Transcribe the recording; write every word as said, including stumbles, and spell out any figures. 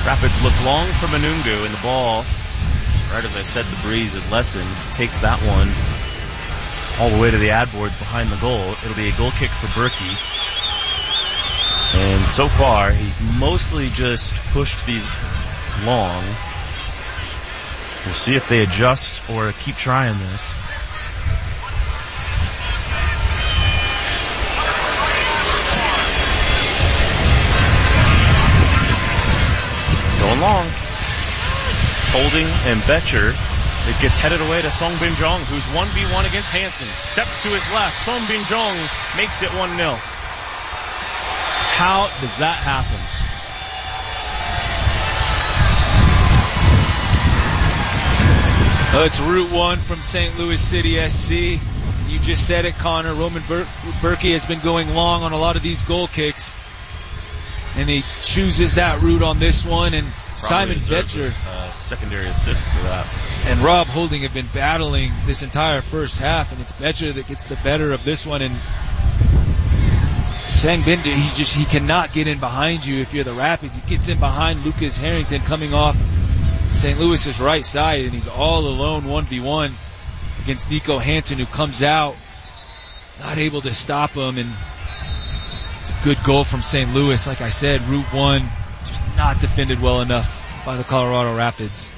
Rapids look long for Manungu, and the ball, right as I said, the breeze had lessened, takes that one all the way to the ad boards behind the goal. It'll be a goal kick for Berkey. And so far, he's mostly just pushed these long. We'll see if they adjust or keep trying this. Going long. Holding and Betcher. It gets headed away to Song Bin Jong, who's one v one against Hansen. Steps to his left. Song Bin Jong makes it one nil. How does that happen? Oh, it's Route one from Saint Louis City S C. You just said it, Connor. Roman Ber- Berkey has been going long on a lot of these goal kicks. And he chooses that route on this one. And Probably Simon Betcher. Uh, secondary assist for that. And Rob Holding have been battling this entire first half. And it's Betcher that gets the better of this one. And Sang Bin, he just he cannot get in behind you if you're the Rapids. He gets in behind Lucas Harrington coming off Saint Louis's right side, and he's all alone one v one against Nico Hansen, who comes out, not able to stop him, and it's a good goal from Saint Louis. Like I said, Route one just not defended well enough by the Colorado Rapids.